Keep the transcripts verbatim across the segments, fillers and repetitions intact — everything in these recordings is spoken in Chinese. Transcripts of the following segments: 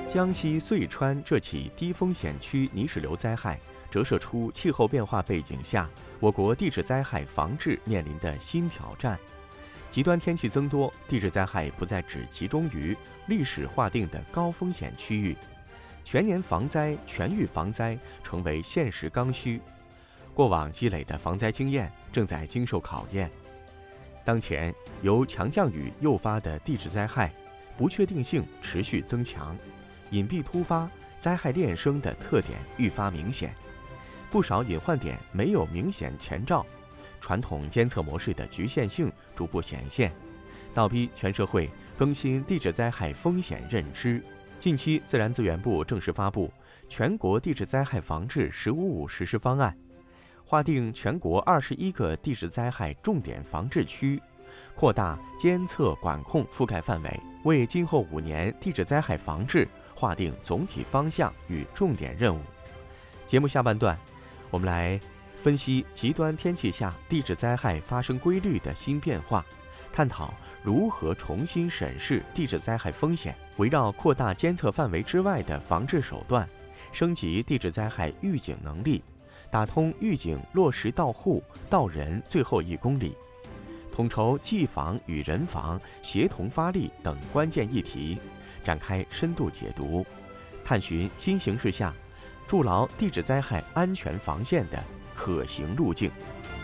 江西遂川这起低风险区泥石流灾害，折射出气候变化背景下我国地质灾害防治面临的新挑战。极端天气增多，地质灾害不再只集中于历史划定的高风险区域，全年防灾、全域防灾成为现实刚需。过往积累的防灾经验正在经受考验。当前由强降雨诱发的地质灾害，不确定性持续增强，隐蔽突发、灾害链生的特点愈发明显，不少隐患点没有明显前兆，传统监测模式的局限性逐步显现，倒逼全社会更新地质灾害风险认知。近期，自然资源部正式发布《全国地质灾害防治“十五五”实施方案》，划定全国二十一个地质灾害重点防治区，扩大监测管控覆盖范围，为今后五年地质灾害防治划定总体方向与重点任务。节目下半段，我们来分析极端天气下地质灾害发生规律的新变化，探讨如何重新审视地质灾害风险，围绕扩大监测范围之外的防治手段，升级地质灾害预警能力，打通预警落实到户到人最后一公里，统筹技防与人防协同发力等关键议题，展开深度解读，探寻新形势下筑牢地质灾害安全防线的可行路径。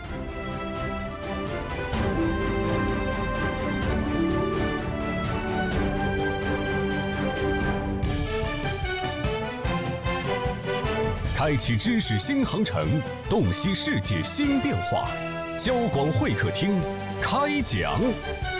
开启知识新航程，洞悉世界新变化。交广会客厅开讲。